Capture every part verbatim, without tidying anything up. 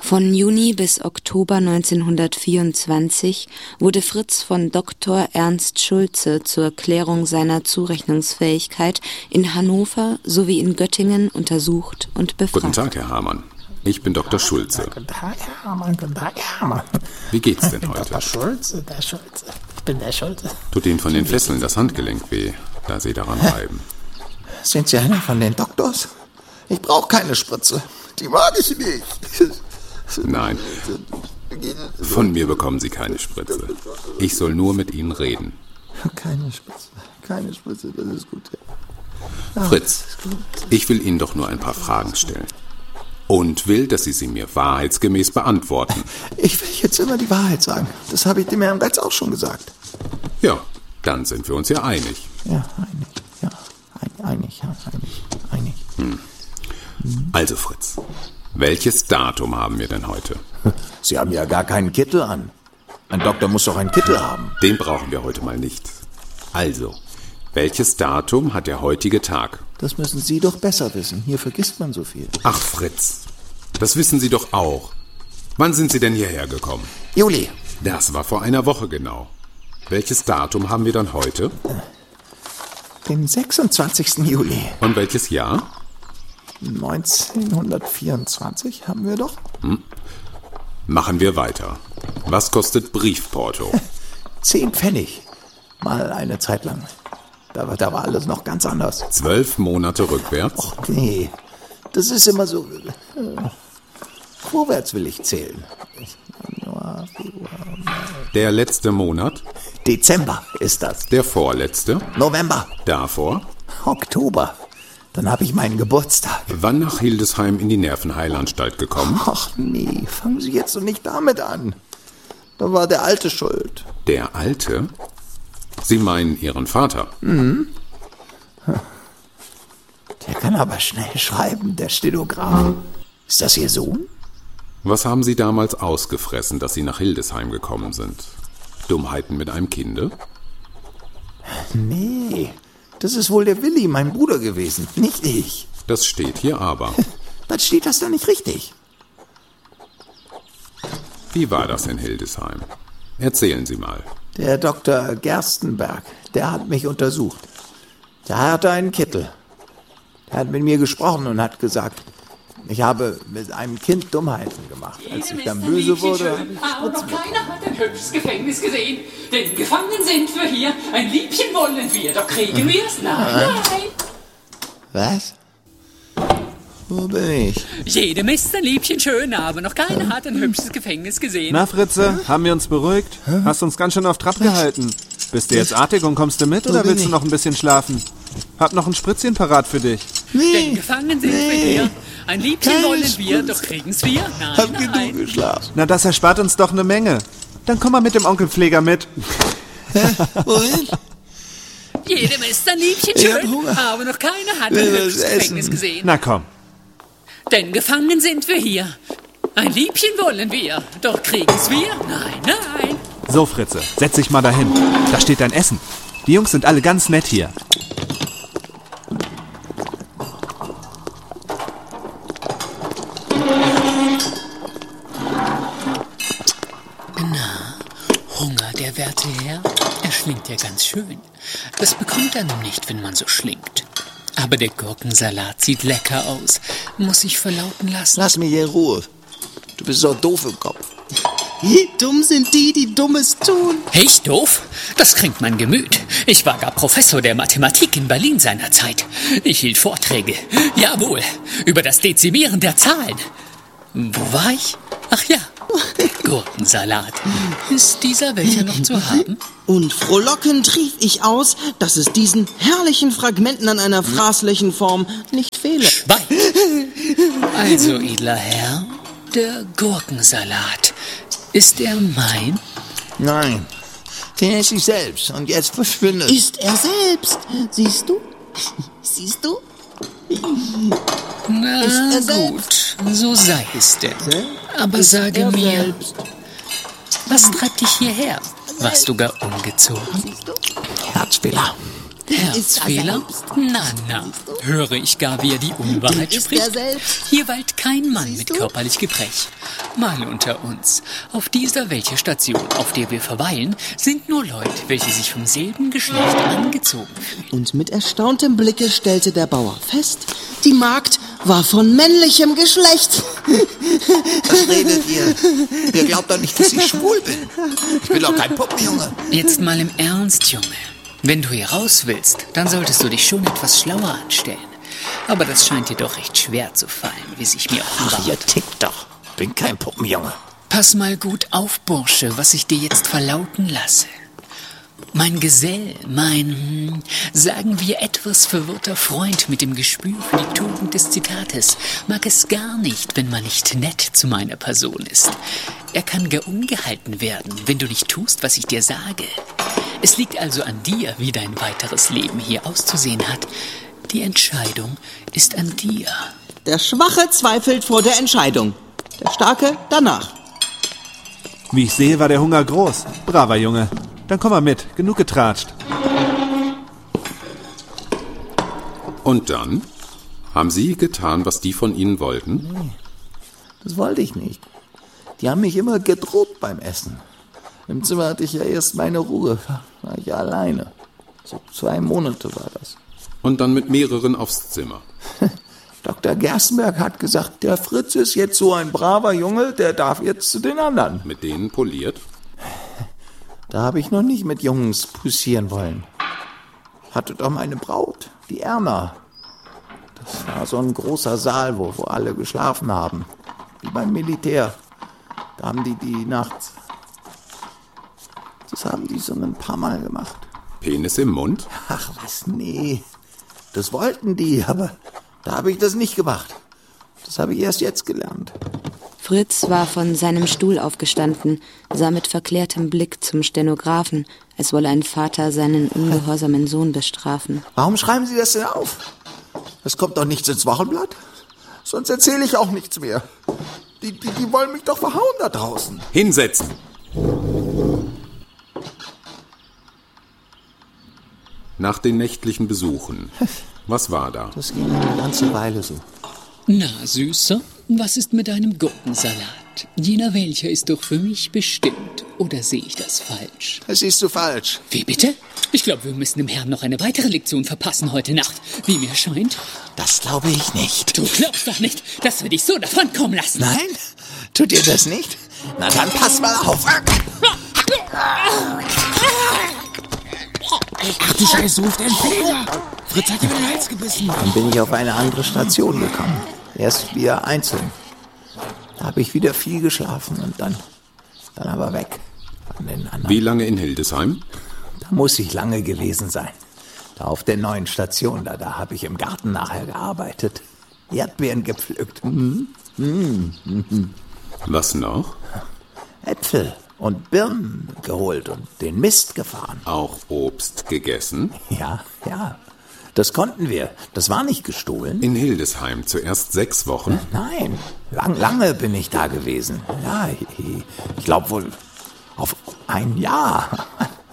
Von Juni bis Oktober neunzehnhundertvierundzwanzig wurde Fritz von Doktor Ernst Schulze zur Klärung seiner Zurechnungsfähigkeit in Hannover sowie in Göttingen untersucht und befragt. Guten Tag, Herr Hamann. Ich bin Doktor Schulze. Guten Tag, Herr Hamann. Guten Tag, Herr Hamann. Wie geht's denn heute? Doktor Schulze, der Schulze. Ich bin der Schulze. Tut Ihnen von den Fesseln das Handgelenk weh, da Sie daran reiben? Sind Sie einer von den Doktors? Ich brauche keine Spritze. Die mag ich nicht. Nein, von mir bekommen Sie keine Spritze. Ich soll nur mit Ihnen reden. Keine Spritze, keine Spritze, das ist gut. Ja. Fritz, ich will Ihnen doch nur ein paar Fragen stellen. Und will, dass Sie sie mir wahrheitsgemäß beantworten. Ich will jetzt immer die Wahrheit sagen. Das habe ich dem Herrn Retz auch schon gesagt. Ja, dann sind wir uns ja einig. Ja, einig, ja. Ein, einig, ja, einig, einig. Hm. Also Fritz, welches Datum haben wir denn heute? Sie haben ja gar keinen Kittel an. Ein Doktor muss doch einen Kittel haben. Den brauchen wir heute mal nicht. Also, welches Datum hat der heutige Tag? Das müssen Sie doch besser wissen. Hier vergisst man so viel. Ach Fritz, das wissen Sie doch auch. Wann sind Sie denn hierher gekommen? Juli. Das war vor einer Woche genau. Welches Datum haben wir dann heute? Den sechsundzwanzigsten Juli. Und welches Jahr? neunzehnhundertvierundzwanzig haben wir doch. Hm. Machen wir weiter. Was kostet Briefporto? Zehn Pfennig. Mal eine Zeit lang. Da war, da war alles noch ganz anders. Zwölf Monate rückwärts? Och nee, das ist immer so... Äh, vorwärts will ich zählen. Januar, Februar, Der letzte Monat? Dezember ist das. Der vorletzte? November. Davor? Oktober. Dann habe ich meinen Geburtstag. Wann nach Hildesheim in die Nervenheilanstalt gekommen? Ach nee, fangen Sie jetzt doch nicht damit an. Da war der Alte schuld. Der Alte? Sie meinen Ihren Vater? Mhm. Der kann aber schnell schreiben, der Stenograf. Ist das Ihr Sohn? Was haben Sie damals ausgefressen, dass Sie nach Hildesheim gekommen sind? Dummheiten mit einem Kinde? Nee, das ist wohl der Willi, mein Bruder gewesen, nicht ich. Das steht hier aber. Dann steht das da nicht richtig. Wie war das in Hildesheim? Erzählen Sie mal. Der Doktor Gerstenberg, der hat mich untersucht. Der hatte einen Kittel. Der hat mit mir gesprochen und hat gesagt, ich habe mit einem Kind Dummheiten gemacht. Als ich dann böse wurde, habe ich aber noch keiner hat ein hübsches Gefängnis gesehen. Denn gefangen sind wir hier. Ein Liebchen wollen wir, doch kriegen wir es. Nein, nein. Was? Wo bin ich? Jedem ist ein Liebchen schön, aber noch keiner hat ein hübsches Gefängnis gesehen. Na, Fritze, haben wir uns beruhigt? Hast uns ganz schön auf Trab gehalten. Bist du jetzt artig und kommst du mit oder willst du noch ein bisschen schlafen? Hab noch ein Spritzchen parat für dich. Nee, Denn gefangen sind nee. wir hier. Ein Liebchen Kein wollen wir, Spritz. doch kriegen's wir. Nein, Hab nein. genug geschlafen. Na, das erspart uns doch eine Menge. Dann komm mal mit dem Onkelpfleger mit. Wohin? Jedem ist ein Liebchen Ich hab schön, Hunger. aber noch keiner hat Will ein was hübsches essen. Gefängnis gesehen. Na komm. Denn gefangen sind wir hier. Ein Liebchen wollen wir, doch kriegen's wir. Nein, nein. So, Fritze, setz dich mal dahin. Da steht dein Essen. Die Jungs sind alle ganz nett hier. Hunger, der werte Herr, er schlingt ja ganz schön. Das bekommt er nun nicht, wenn man so schlingt. Aber der Gurkensalat sieht lecker aus. Muss ich verlauten lassen. Lass mich in Ruhe. Du bist so doof im Kopf. Wie dumm sind die, die Dummes tun? Ich doof? Das kränkt mein Gemüt. Ich war gar Professor der Mathematik in Berlin seinerzeit. Ich hielt Vorträge, jawohl, über das Dezimieren der Zahlen. Wo war ich? Ach ja, Gurkensalat. Ist dieser welcher noch zu haben? Und frohlockend rief ich aus, dass es diesen herrlichen Fragmenten an einer fraßlichen Form nicht fehle. Schweig! Also, edler Herr, der Gurkensalat. Ist er mein? Nein, den esse ich selbst und jetzt verschwindet. Ist er selbst? Siehst du? Siehst du? Na Ist er gut, so sei es denn. Aber sage mir, Selbst. was treibt dich hierher? Warst du gar umgezogen? Herzfehler. Herzfehler? Na, na, höre ich gar, wie er die Unwahrheit Ist spricht? er selbst? Hier weilt kein Mann Siehst mit du? körperlich Gebrech. Mal unter uns. Auf dieser welche Station, auf der wir verweilen, sind nur Leute, welche sich vom selben Geschlecht angezogen fühlen. Und mit erstauntem Blicke stellte der Bauer fest, die Magd war von männlichem Geschlecht. Was redet ihr? Ihr glaubt doch nicht, dass ich schwul bin. Ich bin doch kein Puppenjunge. Jetzt mal im Ernst, Junge. Wenn du hier raus willst, dann solltest du dich schon etwas schlauer anstellen. Aber das scheint dir doch recht schwer zu fallen, wie sich mir offenbart. Ach, ihr tickt doch. Bin kein Puppenjunge. Pass mal gut auf, Bursche, was ich dir jetzt verlauten lasse. Mein Gesell, mein, hm, sagen wir, etwas verwirrter Freund mit dem Gespür für die Tugend des Zitates mag es gar nicht, wenn man nicht nett zu meiner Person ist. Er kann gar ungehalten werden, wenn du nicht tust, was ich dir sage. Es liegt also an dir, wie dein weiteres Leben hier auszusehen hat. Die Entscheidung ist an dir. Der Schwache zweifelt vor der Entscheidung. Der Starke danach. Wie ich sehe, war der Hunger groß. Braver Junge. Dann komm mal mit. Genug getratscht. Und dann? Haben Sie getan, was die von Ihnen wollten? Nee, das wollte ich nicht. Die haben mich immer gedroht beim Essen. Im Zimmer hatte ich ja erst meine Ruhe. War ich ja alleine. So zwei Monate war das. Und dann mit mehreren aufs Zimmer. Doktor Gerstenberg hat gesagt, der Fritz ist jetzt so ein braver Junge, der darf jetzt zu den anderen. Mit denen poliert? Da habe ich noch nicht mit Jungs poussieren wollen. Hatte doch meine Braut, die Erna. Das war so ein großer Saal, wo, wo alle geschlafen haben. Wie beim Militär. Da haben die die nachts... Das haben die so ein paar Mal gemacht. Penis im Mund? Ach was, nee. Das wollten die, aber da habe ich das nicht gemacht. Das habe ich erst jetzt gelernt. Fritz war von seinem Stuhl aufgestanden, sah mit verklärtem Blick zum Stenografen, als wolle ein Vater seinen ungehorsamen Sohn bestrafen. Warum schreiben Sie das denn auf? Das kommt doch nichts ins Wochenblatt. Sonst erzähle ich auch nichts mehr. Die, die, die wollen mich doch verhauen da draußen. Hinsetzen! Nach den nächtlichen Besuchen. Was war da? Das ging eine ganze Weile so. Na, Süßer, was ist mit deinem Gurkensalat? Jener welcher ist doch für mich bestimmt. Oder sehe ich das falsch? Das siehst du falsch. Wie bitte? Ich glaube, wir müssen dem Herrn noch eine weitere Lektion verpassen heute Nacht. Wie mir scheint. Das glaube ich nicht. Du glaubst doch nicht, dass wir dich so davonkommen lassen. Nein? Tut ihr das nicht? Na dann pass mal auf. Ach du Scheiße, ruft ein Pfleger. Fritz hat ihm in den Hals gebissen. Dann bin ich auf eine andere Station gekommen. Erst wieder einzeln. Da habe ich wieder viel geschlafen und dann, dann aber weg von den anderen. Wie lange in Hildesheim? Da muss ich lange gewesen sein. Da auf der neuen Station, da, da habe ich im Garten nachher gearbeitet. Erdbeeren gepflückt. Mhm. Mhm. Mhm. Was noch? Äpfel und Birnen geholt und den Mist gefahren. Auch Obst gegessen? Ja, ja. Das konnten wir. Das war nicht gestohlen. In Hildesheim zuerst sechs Wochen? Nein, lang, lange bin ich da gewesen. Ja, ich, ich glaube wohl auf ein Jahr.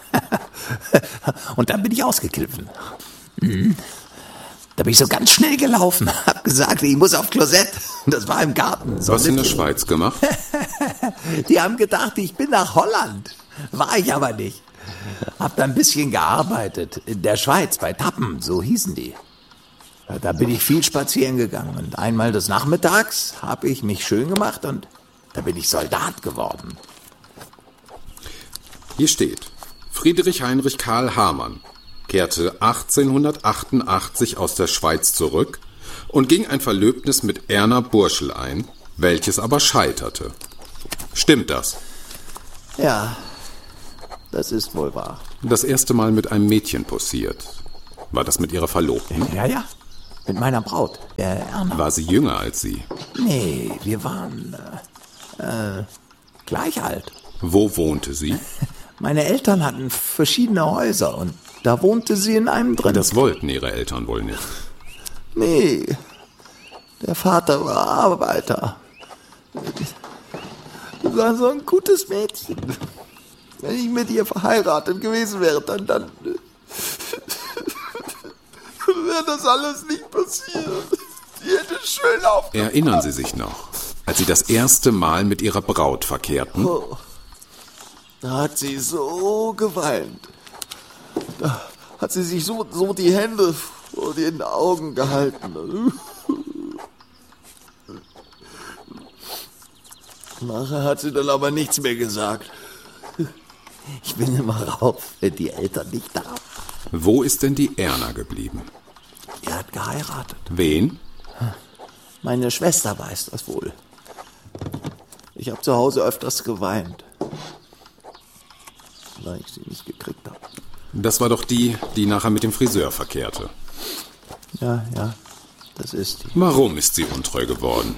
Und dann bin ich ausgekliffen. Mhm. Da bin ich so ganz schnell gelaufen. Hab gesagt, ich muss auf Klosett. Das war im Garten. So Was in der Schweiz gemacht? Die haben gedacht, ich bin nach Holland. War ich aber nicht. Hab da ein bisschen gearbeitet. In der Schweiz, bei Tappen, so hießen die. Da bin ich viel spazieren gegangen. Und einmal des Nachmittags habe ich mich schön gemacht und da bin ich Soldat geworden. Hier steht, Friedrich Heinrich Karl Hamann kehrte achtzehnhundertachtundachtzig aus der Schweiz zurück und ging ein Verlöbnis mit Erna Burschel ein, welches aber scheiterte. Stimmt das? Ja, das ist wohl wahr. Das erste Mal mit einem Mädchen posiert. War das mit Ihrer Verlobten? Ja, ja, mit meiner Braut, der Erna. War sie jünger als Sie? Nee, wir waren äh, äh, gleich alt. Wo wohnte sie? Meine Eltern hatten verschiedene Häuser und da wohnte sie in einem drin. Das wollten Ihre Eltern wohl nicht. Nee, der Vater war Arbeiter. Das war so ein gutes Mädchen. Wenn ich mit ihr verheiratet gewesen wäre, dann, dann wäre das alles nicht passiert. Die hätte schön aufgepasst. Erinnern Sie sich noch, als sie das erste Mal mit ihrer Braut verkehrten? Oh, da hat sie so geweint. Da hat sie sich so, so die Hände vor den Augen gehalten. Nachher hat sie dann aber nichts mehr gesagt. Ich bin immer rauf, wenn die Eltern nicht da sind. Wo ist denn die Erna geblieben? Er hat geheiratet. Wen? Meine Schwester weiß das wohl. Ich habe zu Hause öfters geweint, weil ich sie nicht gekriegt habe. Das war doch die, die nachher mit dem Friseur verkehrte. Ja, ja, das ist die. Warum ist sie untreu geworden?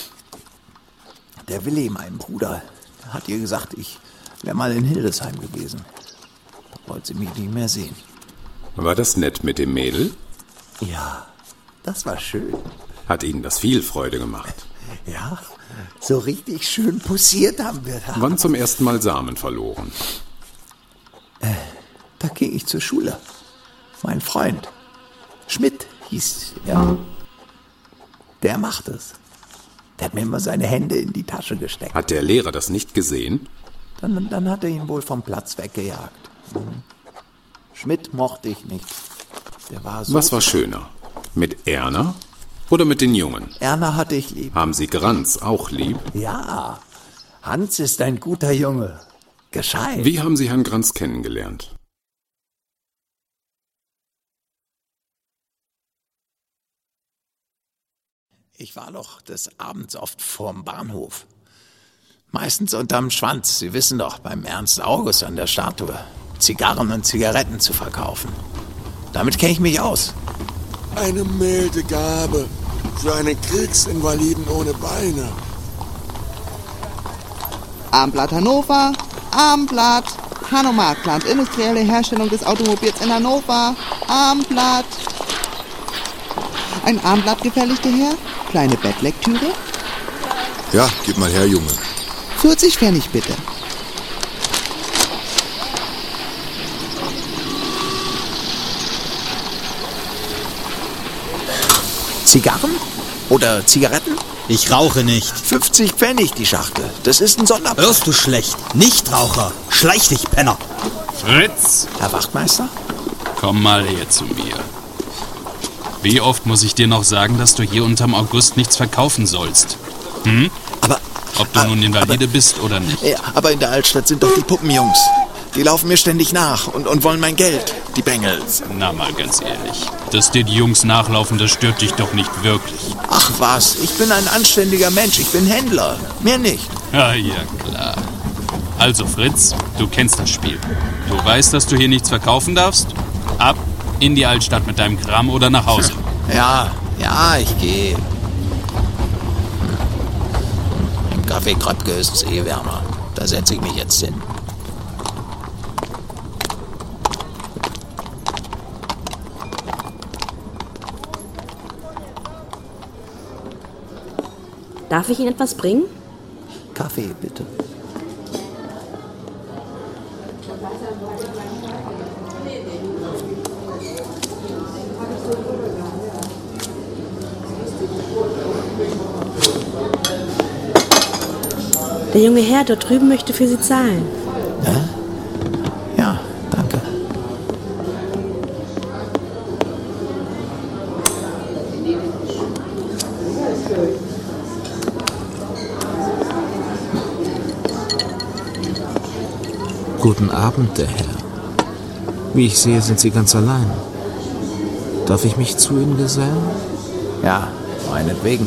Der Willi, mein Bruder, hat ihr gesagt, ich wäre mal in Hildesheim gewesen. Da wollte sie mich nicht mehr sehen. War das nett mit dem Mädel? Ja, das war schön. Hat Ihnen das viel Freude gemacht? Ja, so richtig schön poussiert haben wir da. Wann zum ersten Mal Samen verloren? Äh, da ging ich zur Schule. Mein Freund, Schmidt hieß er. Der macht es. Der hat mir immer seine Hände in die Tasche gesteckt. Hat der Lehrer das nicht gesehen? Dann, dann hat er ihn wohl vom Platz weggejagt. Mhm. Schmidt mochte ich nicht. Der war so. Was war schöner? Mit Erna oder mit den Jungen? Erna hatte ich lieb. Haben Sie Granz auch lieb? Ja, Hans ist ein guter Junge. Gescheit. Wie haben Sie Herrn Granz kennengelernt? Ich war doch des Abends oft vorm Bahnhof. Meistens unterm Schwanz, Sie wissen doch, beim Ernst August an der Statue. Zigarren und Zigaretten zu verkaufen. Damit kenne ich mich aus. Eine milde Gabe für einen Kriegsinvaliden ohne Beine. Armblatt Hannover, Armblatt, Hanomag-Plant, industrielle Herstellung des Automobils in Hannover, Armblatt. Ein Armblatt, gefälligter Herr? Kleine Bettlektüre? Ja, gib mal her, Junge. vierzig Pfennig bitte. Zigarren? Oder Zigaretten? Ich rauche nicht. fünfzig Pfennig die Schachtel. Das ist ein Sonderpreis. Hörst du schlecht? Nichtraucher. Schleich dich, Penner. Fritz! Herr Wachtmeister? Komm mal her zu mir. Wie oft muss ich dir noch sagen, dass du hier unterm August nichts verkaufen sollst? Hm? Aber... Ob du nun Invalide aber, bist oder nicht. Ja, aber in der Altstadt sind doch die Puppenjungs. Die laufen mir ständig nach und, und wollen mein Geld. Die Bengels. Na mal ganz ehrlich. Dass dir die Jungs nachlaufen, das stört dich doch nicht wirklich. Ach was, ich bin ein anständiger Mensch. Ich bin Händler. Mehr nicht. Ah ja, klar. Also Fritz, du kennst das Spiel. Du weißt, dass du hier nichts verkaufen darfst? Ab in die Altstadt mit deinem Kram oder nach Hause. Ja, ja, ich gehe. Im Café Kröpke ist es eh wärmer. Da setze ich mich jetzt hin. Darf ich Ihnen etwas bringen? Kaffee, bitte. Der junge Herr dort drüben möchte für Sie zahlen. Ja? Ja, danke. Guten Abend, der Herr. Wie ich sehe, sind Sie ganz allein. Darf ich mich zu Ihnen gesellen? Ja, meinetwegen.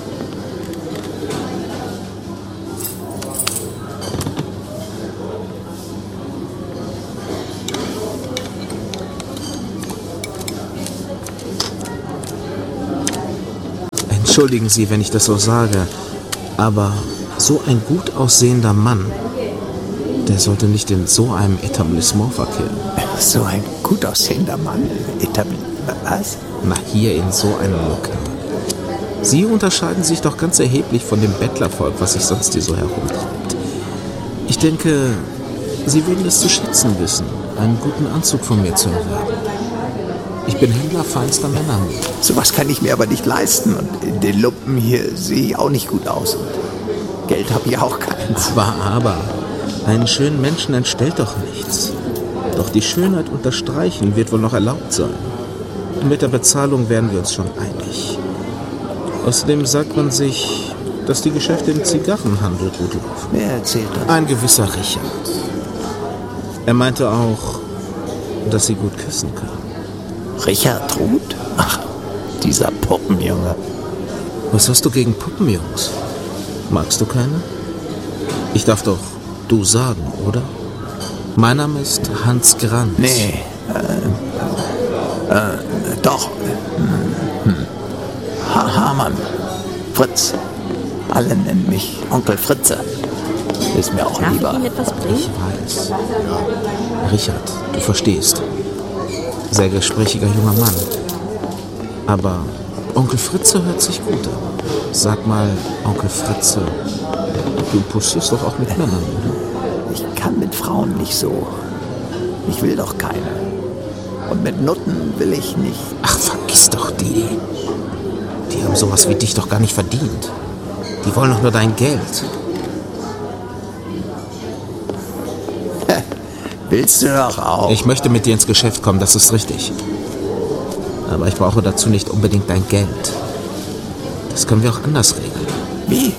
Entschuldigen Sie, wenn ich das so sage, aber so ein gut aussehender Mann, der sollte nicht in so einem Etablissement verkehren. So ein gut aussehender Mann? Etablissement? Was? Na, hier in so einem Lokal. Sie unterscheiden sich doch ganz erheblich von dem Bettlervolk, was sich sonst hier so herumtreibt. Ich denke, Sie würden es zu schätzen wissen, einen guten Anzug von mir zu erwerben. Ich bin Händler feinster Männer. Sowas kann ich mir aber nicht leisten. Und in den Lumpen hier sehe ich auch nicht gut aus. Und Geld habe ich auch keins. Aber, aber, einen schönen Menschen entstellt doch nichts. Doch die Schönheit unterstreichen wird wohl noch erlaubt sein. Und mit der Bezahlung wären wir uns schon einig. Außerdem sagt man sich, dass die Geschäfte im Zigarrenhandel gut laufen. Wer erzählt das? Ein gewisser Richard. Er meinte auch, dass sie gut küssen kann. Richard Ruth? Ach, dieser Puppenjunge. Was hast du gegen Puppenjungs? Magst du keine? Ich darf doch du sagen, oder? Mein Name ist Hans Granz. Nee, äh, äh, doch. Hm. Ha Hamann. Fritz. Alle nennen mich Onkel Fritze. Ist mir auch Darf lieber. ich Ihnen etwas bringen? Ich weiß. Richard, du verstehst. Sehr gesprächiger junger Mann. Aber Onkel Fritze hört sich gut an. Sag mal, Onkel Fritze, du pussierst doch auch mit Männern, oder? Ich kann mit Frauen nicht so. Ich will doch keine. Und mit Nutten will ich nicht. Ach, vergiss doch die. Die haben sowas wie dich doch gar nicht verdient. Die wollen doch nur dein Geld. Willst du doch auch? Ich möchte mit dir ins Geschäft kommen, das ist richtig. Aber ich brauche dazu nicht unbedingt dein Geld. Das können wir auch anders regeln. Wie?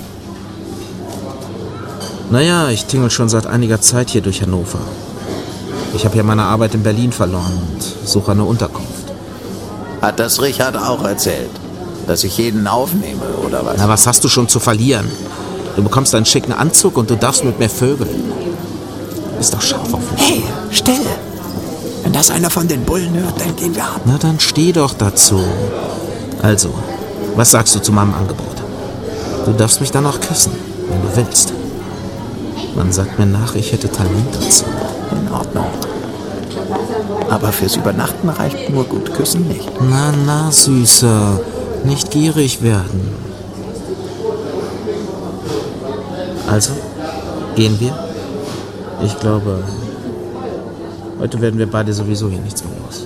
Naja, ich tingel schon seit einiger Zeit hier durch Hannover. Ich habe ja meine Arbeit in Berlin verloren und suche eine Unterkunft. Hat das Richard auch erzählt? Dass ich jeden aufnehme, oder was? Na, was hast du schon zu verlieren? Du bekommst einen schicken Anzug und du darfst mit mir vögeln. Ist doch scharf auf mich. Hey, still! Wenn das einer von den Bullen hört, dann gehen wir ab. Na, dann steh doch dazu. Also, was sagst du zu meinem Angebot? Du darfst mich dann auch küssen, wenn du willst. Man sagt mir nach, ich hätte Talent dazu. In Ordnung. Aber fürs Übernachten reicht nur gut küssen nicht. Na, na, Süßer. Nicht gierig werden. Also, gehen wir? Ich glaube, heute werden wir beide sowieso hier nichts mehr los.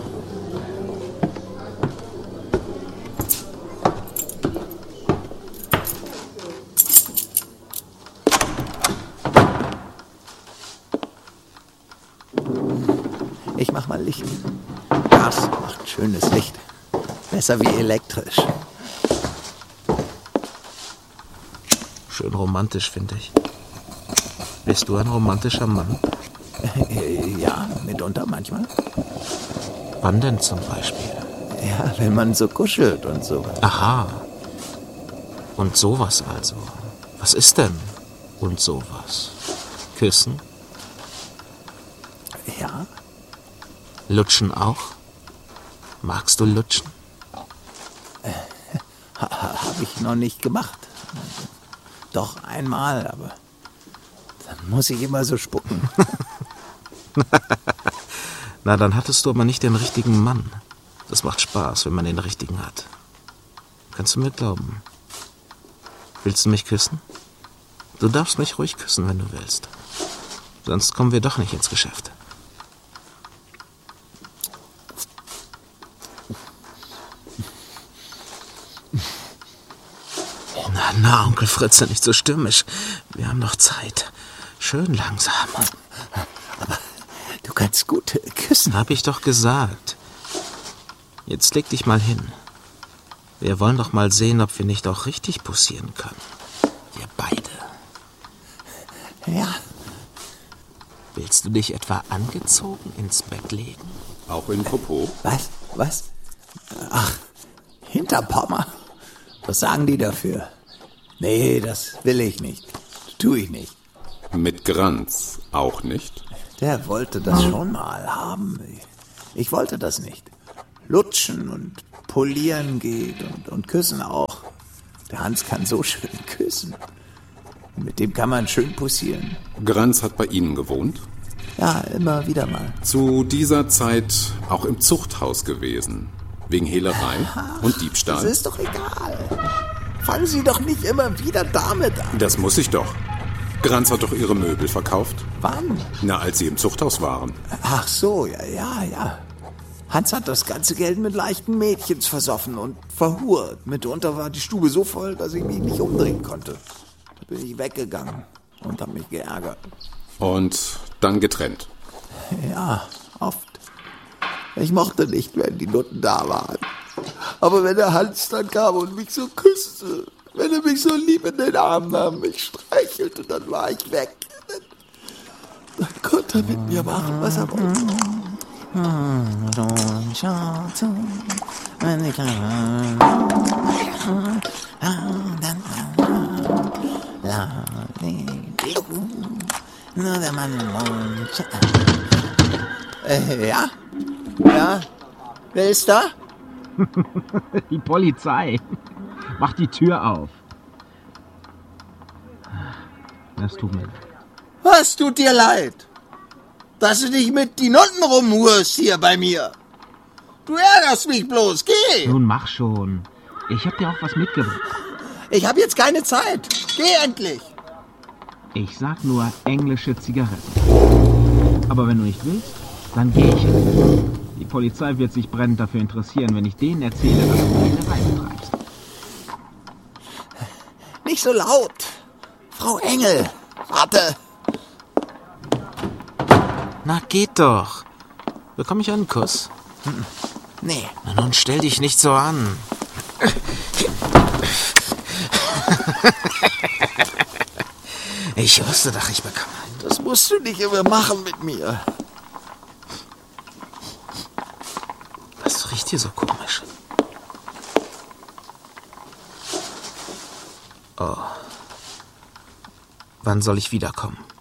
Ich mach mal Licht. Gas macht schönes Licht. Besser wie elektrisch. Schön romantisch, finde ich. Bist du ein romantischer Mann? Ja, mitunter manchmal. Wann denn zum Beispiel? Ja, wenn man so kuschelt und so. Aha. Und sowas also. Was ist denn und sowas? Küssen? Ja. Lutschen auch? Magst du lutschen? Ha, habe ich noch nicht gemacht. Doch einmal, aber dann muss ich immer so spucken. Na, dann hattest du aber nicht den richtigen Mann. Das macht Spaß, wenn man den richtigen hat. Kannst du mir glauben? Willst du mich küssen? Du darfst mich ruhig küssen, wenn du willst. Sonst kommen wir doch nicht ins Geschäft. Na, na, Onkel Fritze, nicht so stürmisch. Wir haben noch Zeit. Schön langsam. Aber du kannst gut küssen. Hab ich doch gesagt. Jetzt leg dich mal hin. Wir wollen doch mal sehen, ob wir nicht auch richtig pussieren können. Wir beide. Ja. Willst du dich etwa angezogen ins Bett legen? Auch in Popo? Was? Was? Ach, Hinterpommer. Was sagen die dafür? Nee, das will ich nicht. Tu ich nicht. Mit Granz auch nicht? Der wollte das schon mal haben. Ich wollte das nicht. Lutschen und polieren geht und, und küssen auch. Der Hans kann so schön küssen. Mit dem kann man schön pussieren. Granz hat bei Ihnen gewohnt? Ja, immer wieder mal. Zu dieser Zeit auch im Zuchthaus gewesen. Wegen Hehlerei und Diebstahl. Das ist doch egal. Fangen Sie doch nicht immer wieder damit an. Das muss ich doch. Granz hat doch Ihre Möbel verkauft. Wann? Na, als Sie im Zuchthaus waren. Ach so, ja, ja, ja. Hans hat das ganze Geld mit leichten Mädchens versoffen und verhurt. Mitunter war die Stube so voll, dass ich mich nicht umdrehen konnte. Da bin ich weggegangen und hab mich geärgert. Und dann getrennt? Ja, oft. Ich mochte nicht, wenn die Nutten da waren. Aber wenn der Hans dann kam und mich so küsste, wenn er mich so lieb in den Arm nahm, mich streichelte, dann war ich weg. Dann konnte er mit mir machen, was er wollte. Äh, ja? Ja? Wer ist da? Die Polizei. Mach die Tür auf. Das tut mir leid. Was tut dir leid? Dass du dich mit die Nutten rumhurst hier bei mir. Du ärgerst mich bloß, geh! Nun mach schon. Ich hab dir auch was mitgebracht. Ich hab jetzt keine Zeit. Geh endlich! Ich sag nur englische Zigaretten. Aber wenn du nicht willst, dann geh ich. Die Polizei wird sich brennend dafür interessieren, wenn ich denen erzähle, dass du Spielerei betreibst. Nicht so laut. Frau Engel, warte. Na, geht doch. Bekomme ich einen Kuss? Nee. Na nun, stell dich nicht so an. Ich wusste doch, ich bekomme einen. Das musst du nicht immer machen mit mir. Was riecht hier so komisch? Oh. Wann soll ich wiederkommen?